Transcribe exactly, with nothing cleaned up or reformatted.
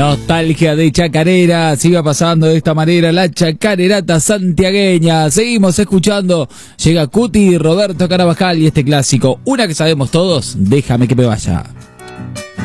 Nostalgia de chacarera, siga pasando de esta manera la chacarerata santiagueña. Seguimos escuchando, llega Cuti, Roberto Carabajal y este clásico, una que sabemos todos, déjame que me vaya.